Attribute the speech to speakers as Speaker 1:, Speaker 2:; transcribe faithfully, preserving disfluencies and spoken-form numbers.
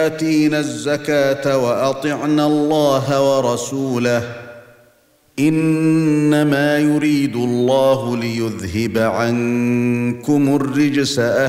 Speaker 1: آتينا الزكاة وأطعنا الله ورسوله إنما يريد الله ليذهب عنكم الرجس